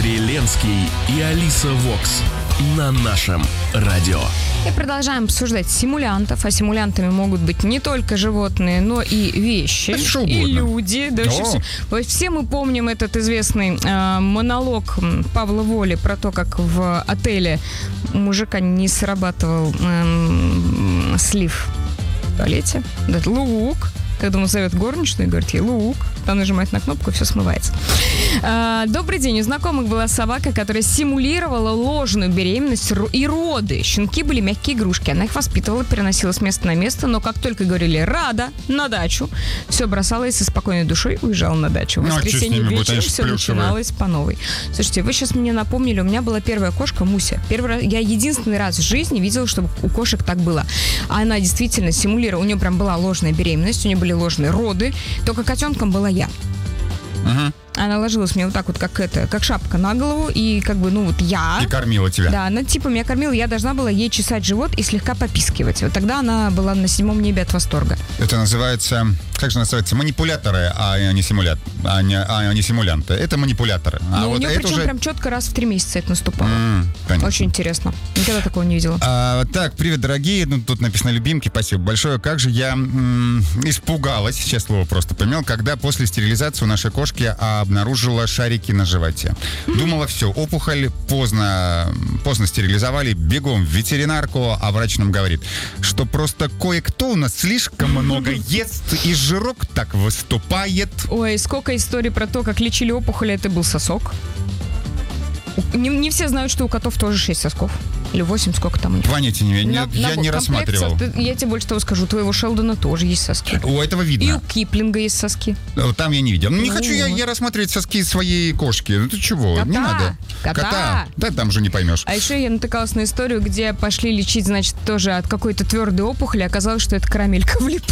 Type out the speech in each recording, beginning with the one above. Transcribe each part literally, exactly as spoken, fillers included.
Дмитрий Ленский и Алиса Вокс на нашем радио. И продолжаем обсуждать симулянтов. А симулянтами могут быть не только животные, но и вещи, и люди. Да, все, все мы помним этот известный э, монолог Павла Воли про то, как в отеле у мужика не срабатывал э, слив в туалете. Это лук. Когда он зовет горничную и говорит ей «лук», там нажимает на кнопку, и все смывается. А, добрый день. У знакомых была собака, которая симулировала ложную беременность и роды. Щенки были мягкие игрушки. Она их воспитывала, переносила с места на место, но как только говорили «рада», на дачу, все бросала и со спокойной душой уезжала на дачу. В воскресенье ну, вечером все начиналось по новой. Слушайте, вы сейчас мне напомнили, у меня была первая кошка Муся. Первый раз, я единственный раз в жизни видела, чтобы у кошек так было. Она действительно симулировала, у нее прям была ложная беременность, у нее были ложные роды, только котенком была я. Угу. Она ложилась мне вот так вот, как это, как шапка на голову, и как бы, ну вот я... И кормила тебя. Да, она типа меня кормила, я должна была ей чесать живот и слегка попискивать. Вот тогда она была на седьмом небе от восторга. Это называется, как же называется, манипуляторы, а не симулят, а не, а не симулянты. Это манипуляторы. А ну, вот у нее это причем уже... прям четко раз в три месяца это наступало. Mm, очень интересно. Никогда такого не видела. А, так, привет, дорогие. Ну, тут написано «любимки». Спасибо большое. Как же я м- испугалась, сейчас слово просто поменял, когда после стерилизации у нашей кошки обнаружила шарики на животе. Думала, все, опухоль, поздно, поздно стерилизовали, бегом в ветеринарку, а врач нам говорит, что просто кое-кто у нас слишком много ест, и жирок так выступает. Ой, сколько историй про то, как лечили опухоли, это был сосок. Не, не все знают, что у котов тоже шесть сосков. Или восемь, сколько там у них. Понятия не имею, на, я на, не рассматривал. Я тебе больше того скажу, у твоего Шелдона тоже есть соски. У этого видно. И у Киплинга есть соски. Там я не видел. Ну, не ну, хочу я, я рассматривать соски своей кошки. Ну, ты чего? Кота. Не надо. Кота. Кота. Да, там же не поймешь. А еще я натыкалась на историю, где пошли лечить, значит, тоже от какой-то твердой опухоли. Оказалось, что это карамелька влипла.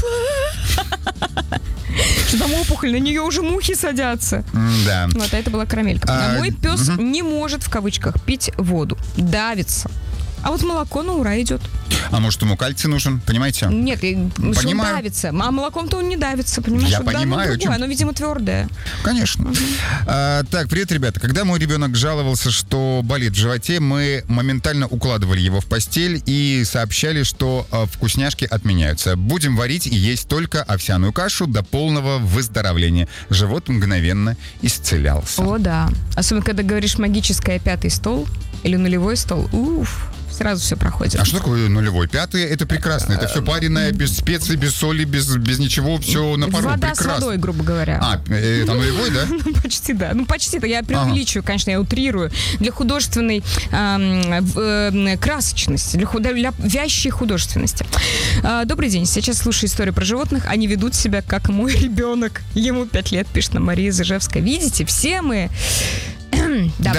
Что там опухоль, на нее уже мухи садятся. Да. Вот, а это была карамелька. А мой пес не может, в кавычках, пить воду. Давится. А вот молоко на ура идет. А может, ему кальций нужен, понимаете? Нет, что он давится. А молоком-то он не давится, понимаешь? Я вот понимаю. Другое, чем... Оно, видимо, твердое. Конечно. Uh-huh. А, так, привет, ребята. Когда мой ребенок жаловался, что болит в животе, мы моментально укладывали его в постель и сообщали, что а, вкусняшки отменяются. Будем варить и есть только овсяную кашу до полного выздоровления. Живот мгновенно исцелялся. О, да. Особенно, когда говоришь магическое пятый стол или нулевой стол. Уф. Сразу все проходит. А что такое нулевой? Пятый — это прекрасно. Это все пареное, без специй, без соли, без, без ничего, все на пару. Вода прекрасно. с водой, грубо говоря. А, это нулевой, да? Ну, почти, да. Ну, почти-то. Я преувеличиваю, ага. Конечно, я утрирую. Для художественной э, э, красочности, для, худо... для вящей художественности. Э, добрый день. Сейчас слушаю историю про животных. Они ведут себя, как мой ребенок. Ему пять лет, пишет нам Мария из Ижевска. Видите, все мы... Да.